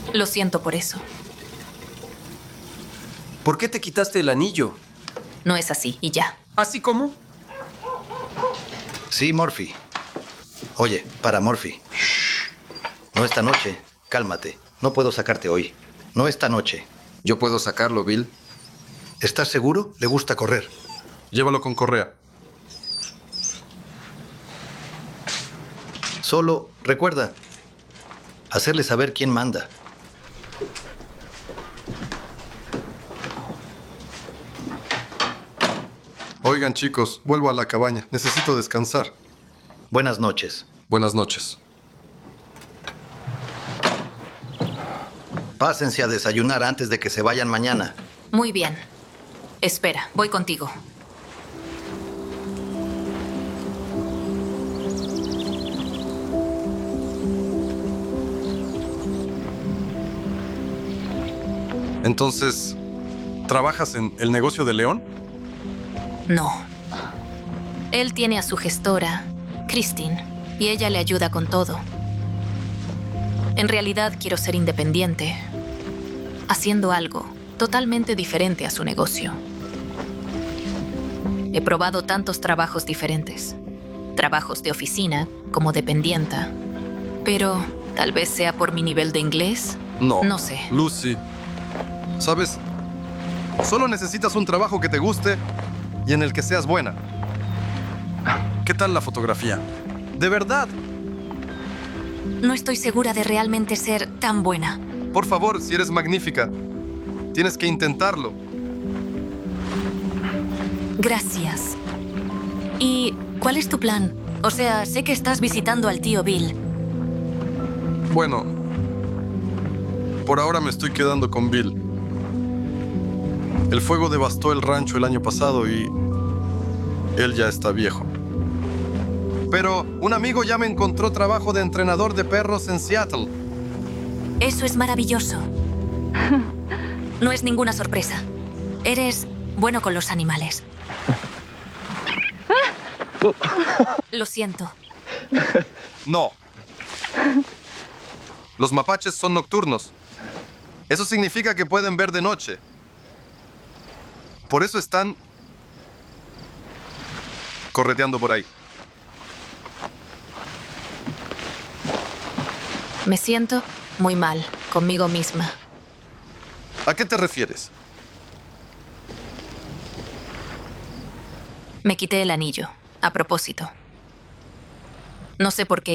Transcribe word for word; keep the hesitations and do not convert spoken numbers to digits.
Lo siento por eso. ¿Por qué te quitaste el anillo? No es así, y ya. ¿Así como? Sí, Murphy. Oye, para Murphy. No esta noche. Cálmate. No puedo sacarte hoy. No esta noche. Yo puedo sacarlo, Bill. ¿Estás seguro? Le gusta correr. Llévalo con correa. Solo, recuerda, hacerle saber quién manda. Oigan, chicos, vuelvo a la cabaña. Necesito descansar. Buenas noches. Buenas noches. Pásense a desayunar antes de que se vayan mañana. Muy bien. Espera, voy contigo. Entonces, ¿trabajas en el negocio de León? No. Él tiene a su gestora, Christine, y ella le ayuda con todo. En realidad quiero ser independiente, haciendo algo totalmente diferente a su negocio. He probado tantos trabajos diferentes, trabajos de oficina como dependienta, pero tal vez sea por mi nivel de inglés. No. No sé. Lucy, ¿sabes? Solo necesitas un trabajo que te guste y en el que seas buena. ¿Qué tal la fotografía? De verdad. No estoy segura de realmente ser tan buena. Por favor, si eres magnífica, tienes que intentarlo. Gracias. ¿Y cuál es tu plan? O sea, sé que estás visitando al tío Bill. Bueno, por ahora me estoy quedando con Bill. El fuego devastó el rancho el año pasado y él ya está viejo. Pero un amigo ya me encontró trabajo de entrenador de perros en Seattle. Eso es maravilloso. No es ninguna sorpresa. Eres bueno con los animales. Lo siento. No. Los mapaches son nocturnos. Eso significa que pueden ver de noche. Por eso están correteando por ahí. Me siento muy mal conmigo misma. ¿A qué te refieres? Me quité el anillo, a propósito. No sé por qué